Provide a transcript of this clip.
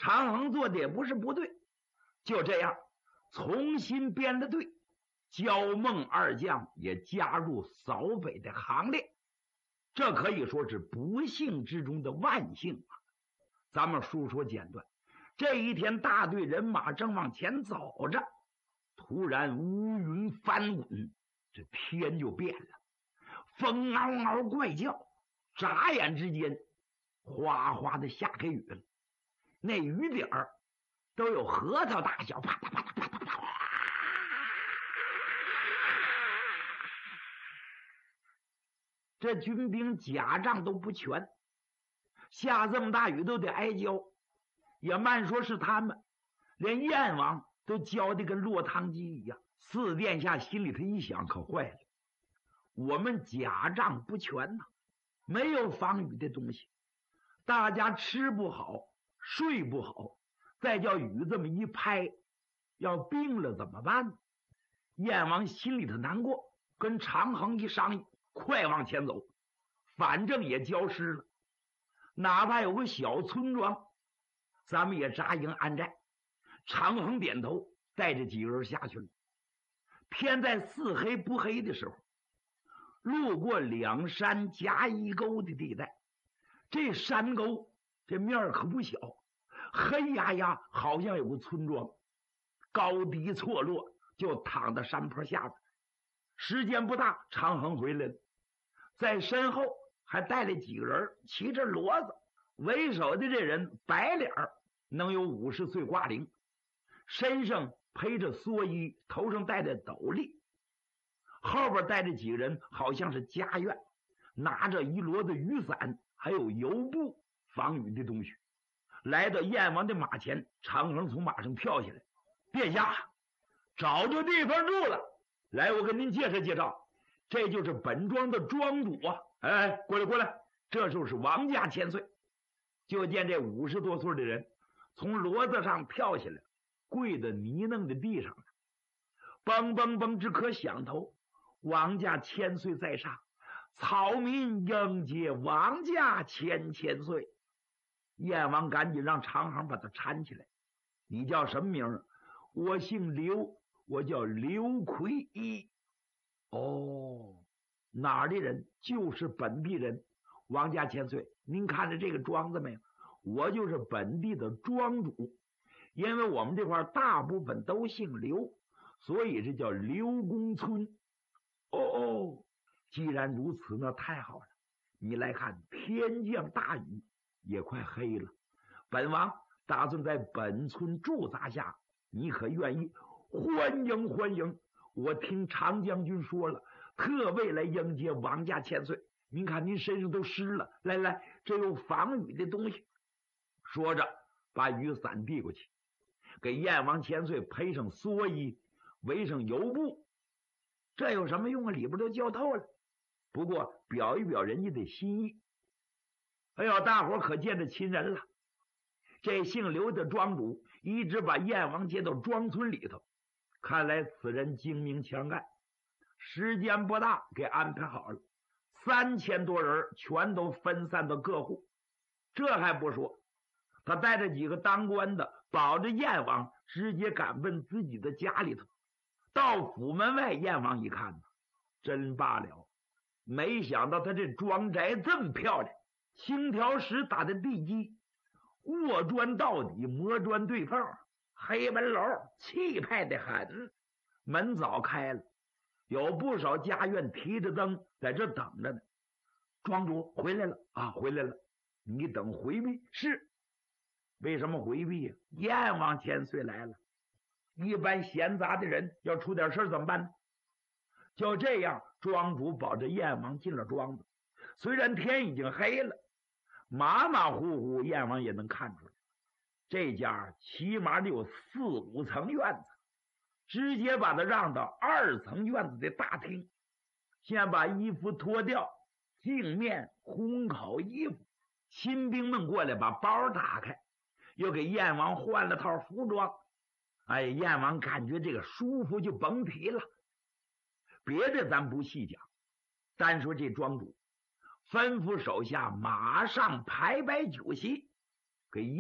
长衡做的也不是不对，就这样重新编了队，焦孟二将也加入扫北的行列。这可以说是不幸之中的万幸啊！咱们述说简短。这一天，大队人马正往前走着，突然乌云翻滚，这天就变了，风嗷嗷怪叫，眨眼之间哗哗的下开雨了，那雨点儿都有核桃大小，啪嗒啪嗒啪嗒啪嗒，这军兵甲仗都不全，下这么大雨都得挨浇，也慢说是他们，连燕王都浇的跟落汤鸡一样。四殿下心里头一想，可坏了，我们甲仗不全呐，没有防雨的东西，大家吃不好睡不好，再叫雨这么一拍，要病了怎么办？燕王心里头难过，跟长衡一商议，快往前走，反正也浇湿了，哪怕有个小村庄，咱们也扎营安寨。长衡点头，带着几个人下去了。天在似黑不黑的时候，路过两山夹一沟的地带，这山沟这面可不小，黑压压，好像有个村庄，高低错落，就躺在山坡下边。时间不大，长衡回来了，在身后还带了几个人，骑着骡子。为首的这人白脸能有50岁挂龄，身上披着蓑衣，头上戴着斗笠，后边带着几个人，好像是家院，拿着一摞子雨伞，还有油布防雨的东西。来到燕王的马前，长衡从马上跳下来，殿下找着地方住了，来，我跟您介绍介绍，这就是本庄的庄主啊！哎，过来过来，这就是王家千岁。就见这50多岁的人从骡子上跳下来，跪在泥泞的地上了，梆梆梆之可响头。王家千岁在上，草民迎接王家千岁。燕王赶紧让长衡把他搀起来。你叫什么名？我姓刘，我叫刘奎一。哦，哪儿的人？就是本地人。王家千岁，您看着这个庄子没有？我就是本地的庄主。因为我们这块大部分都姓刘，所以这叫刘公村。哦，既然如此，那太好了。你来看，天降大雨，也快黑了。本王打算在本村驻扎下，你可愿意？欢迎欢迎！我听常将军说了，特为来迎接王家千岁。您看您身上都湿了，来来，这有防雨的东西。说着把雨伞递过去，给燕王千岁披上蓑衣，围上油布。这有什么用啊？里边都浇透了。不过表一表人家的心意。哎呦，大伙可见着亲人了。这姓刘的庄主一直把燕王接到庄村里头，看来此人精明强干。时间不大，给安排好了。3000多人全都分散到各户。这还不说，他带着几个当官的保着燕王，直接赶奔自己的家里头。到府门外，燕王一看，真罢了，没想到他这庄宅这么漂亮，青条石打的地基，卧砖到底，磨砖对缝，黑门楼气派的很。门早开了，有不少家院提着灯在这等着呢。庄主回来了啊，回来了，你等回避。是，为什么回避呀？燕王千岁来了，一般闲杂的人要出点事怎么办呢？就这样，庄主保着燕王进了庄子。虽然天已经黑了，马马虎虎燕王也能看出来，这家起码得有4、5层院子，直接把他让到2层院子的大厅。先把衣服脱掉，净面烘烤衣服。新兵们过来把包打开，又给燕王换了套服装。哎，燕王感觉这个舒服就甭提了。别的咱不细讲，单说这庄主吩咐手下马上排摆酒席，给